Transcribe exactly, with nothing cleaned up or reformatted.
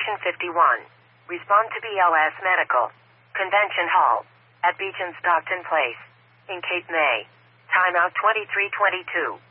Station fifty-one. Respond to B L S Medical. Convention Hall. At Beach and Stockton Place. In Cape May. Timeout twenty-three twenty-two.